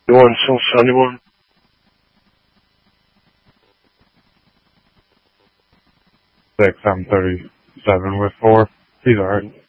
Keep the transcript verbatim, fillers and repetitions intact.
You want some sunny one? Six, I'm thirty-seven with four. He's alright.